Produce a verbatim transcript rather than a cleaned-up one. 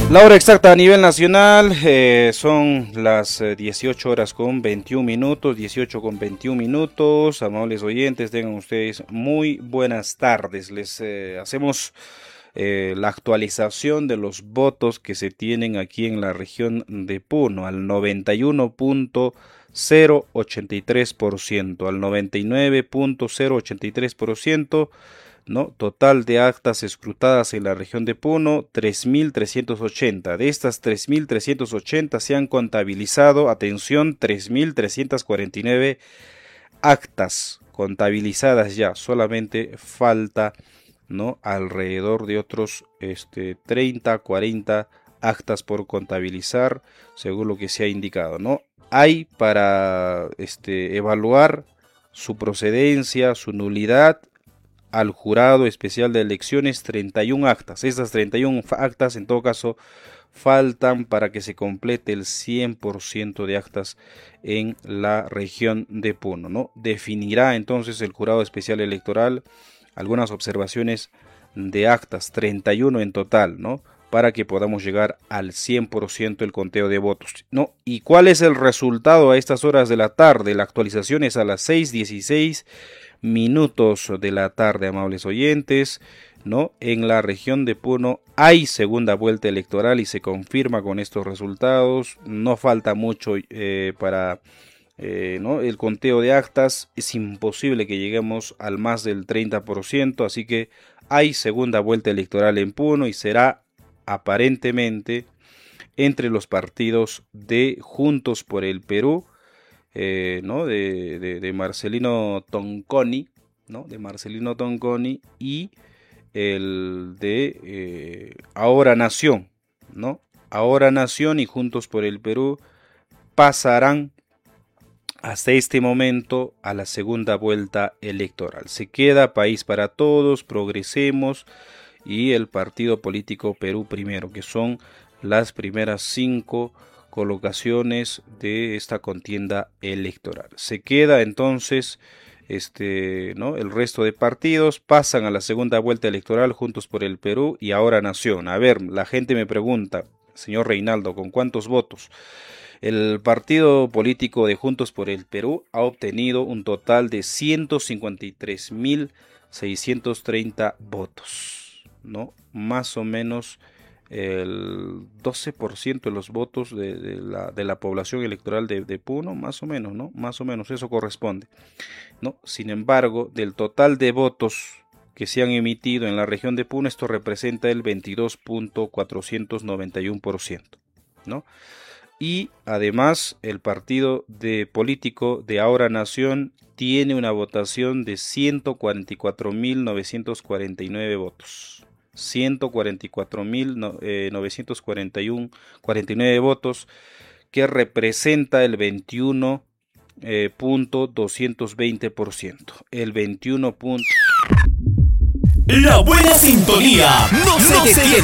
La hora exacta a nivel nacional eh, son las eh, dieciocho horas con veintiún minutos, dieciocho con veintiún minutos. Amables oyentes, tengan ustedes muy buenas tardes. Les eh, hacemos eh, la actualización de los votos que se tienen aquí en la región de Puno al noventa y uno punto cero ochenta y tres por ciento, al noventa y nueve punto cero ochenta y tres por ciento. ¿No? Total de actas escrutadas en la región de Puno, tres mil trescientos ochenta. De estas tres mil trescientos ochenta se han contabilizado, atención, tres mil trescientos cuarenta y nueve actas contabilizadas ya. Solamente falta, ¿no?, alrededor de otros este, treinta, cuarenta actas por contabilizar, según lo que se ha indicado, ¿no? Hay para este, evaluar su procedencia, su nulidad, al jurado especial de elecciones treinta y una actas. Estas treinta y una actas en todo caso faltan para que se complete el cien por ciento de actas en la región de Puno, ¿no? Definirá entonces el jurado especial electoral algunas observaciones de actas, treinta y uno en total, ¿no?, para que podamos llegar al cien por ciento el conteo de votos, ¿no? ¿Y cuál es el resultado a estas horas de la tarde? La actualización es a las seis dieciséis minutos de la tarde, amables oyentes, ¿no? En la región de Puno hay segunda vuelta electoral y se confirma con estos resultados. No falta mucho eh, para eh, ¿no? el conteo de actas. Es imposible que lleguemos al más del treinta por ciento, así que hay segunda vuelta electoral en Puno y será aparentemente entre los partidos de Juntos por el Perú, Eh, ¿no? de, de, de Marcelino Tonconi, ¿no? de Marcelino Tonconi y el de eh, Ahora Nación, ¿no? Ahora Nación y Juntos por el Perú pasarán hasta este momento a la segunda vuelta electoral. Se queda País para Todos, Progresemos y el Partido Político Perú Primero, que son las primeras cinco colocaciones de esta contienda electoral. Se queda entonces este, ¿no? el resto de partidos, pasan a la segunda vuelta electoral Juntos por el Perú y Ahora Nación. A ver, la gente me pregunta, señor Reinaldo, ¿con cuántos votos? El partido político de Juntos por el Perú ha obtenido un total de ciento cincuenta y tres mil seiscientos treinta votos, ¿no? Más o menos el doce por ciento de los votos de, de, la, de la población electoral de, de Puno, más o menos, ¿no? Más o menos, eso corresponde, ¿no? Sin embargo, del total de votos que se han emitido en la región de Puno, esto representa el veintidós punto cuatrocientos noventa y uno por ciento, ¿no? Y además, el partido de político de Ahora Nación tiene una votación de ciento cuarenta y cuatro mil novecientos cuarenta y nueve votos. ciento cuarenta y cuatro mil novecientos cuarenta y nueve votos, que representa el veintiuno punto doscientos veinte por ciento. El veintiuno. La buena sintonía no se, no se detiene.